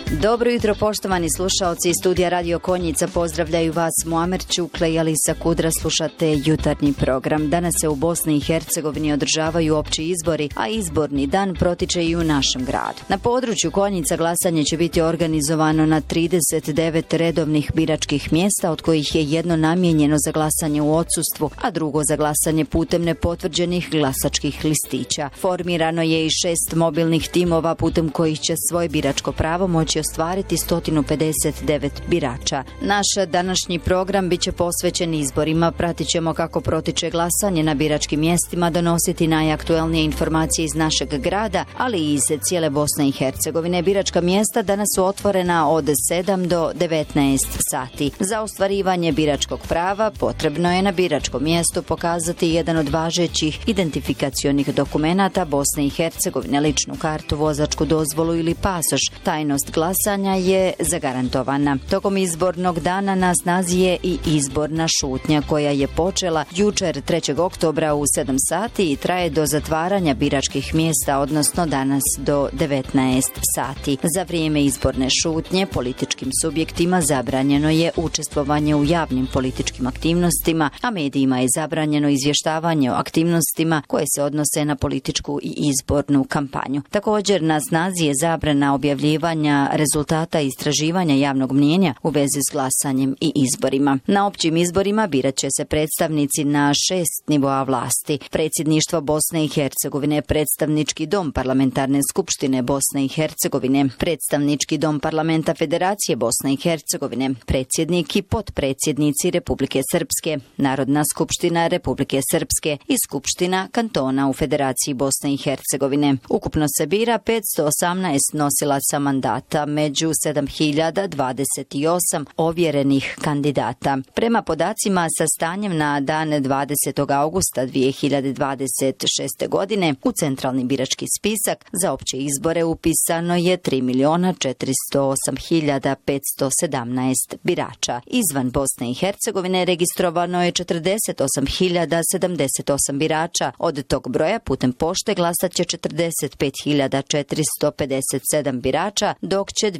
Dobro jutro, poštovani slušaoci. Studija Radio Konjica pozdravljaju vas Muamer Čukle i Alisa Kudra. Slušate jutarnji program. Danas se u Bosni i Hercegovini održavaju opći izbori, a izborni dan protiče i u našem gradu. Na području Konjica glasanje će biti organizovano na 39 redovnih biračkih mjesta, od kojih je jedno namijenjeno za glasanje u odsustvu, a drugo za glasanje putem nepotvrđenih glasačkih listića. Formirano je i 6 mobilnih timova putem kojih će svoje biračko pravo moći ostvariti 159 birača. Naš današnji program biće posvećen izborima. Pratit ćemo kako protiče glasanje na biračkim mjestima, donositi najaktuelnije informacije iz našeg grada, ali i iz cijele Bosne i Hercegovine. Biračka mjesta danas su otvorena od 7 do 19 sati. Za ostvarivanje biračkog prava potrebno je na biračkom mjestu pokazati jedan od važećih identifikacionih dokumenata Bosne i Hercegovine, ličnu kartu, vozačku dozvolu ili pasoš. Tajnost glasanja je zagarantovana. Tokom izbornog dana na snazi je i izborna šutnja koja je počela jučer 3. oktobra u 7 sati i traje do zatvaranja biračkih mjesta, odnosno danas do 19 sati. Za vrijeme izborne šutnje političkim subjektima zabranjeno je učestvovanje u javnim političkim aktivnostima, a medijima je zabranjeno izvještavanje o aktivnostima koje se odnose na političku i izbornu kampanju. Također na snazi je zabrana objavljivanja rezultata istraživanja javnog mnijenja u vezi s glasanjem i izborima. Na općim izborima birat će se predstavnici na 6 nivoa vlasti: Predsjedništvo Bosne i Hercegovine, Predstavnički dom Parlamentarne skupštine Bosne i Hercegovine, Predstavnički dom Parlamenta Federacije Bosne i Hercegovine, predsjednik i potpredsjednici Republike Srpske, Narodna skupština Republike Srpske i Skupština kantona u Federaciji Bosne i Hercegovine. Ukupno se bira 518 nosilaca mandata među 7028 ovjerenih kandidata. Prema podacima sa stanjem na dan 20. augusta 2026. godine u centralni birački spisak za opće izbore upisano je 3.408.517 birača. Izvan Bosne i Hercegovine registrovano je 48.078 birača. Od tog broja putem pošte glasat će 45.457 birača, dok će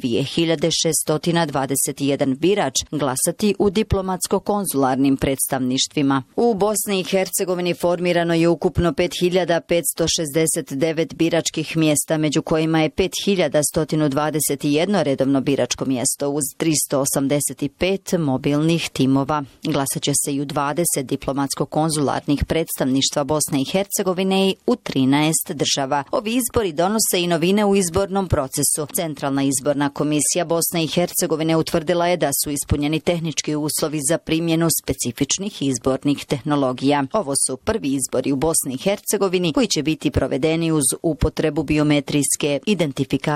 2.621 birač glasati u diplomatsko-konzularnim predstavništvima. U Bosni i Hercegovini formirano je ukupno 5.569 biračkih mjesta, među kojima je 5.121 redovno biračko mjesto uz 385 mobilnih timova. Glasat će se i u 20 diplomatsko-konzularnih predstavništva Bosne i Hercegovine i u 13 država. Ovi izbori donose i novine u izbornom procesu. Centralna izborna komisija Bosne i Hercegovine utvrdila je da su ispunjeni tehnički uslovi za primjenu specifičnih izbornih tehnologija. Ovo su prvi izbori u Bosni i Hercegovini koji će biti provedeni uz upotrebu biometrijske identifikacije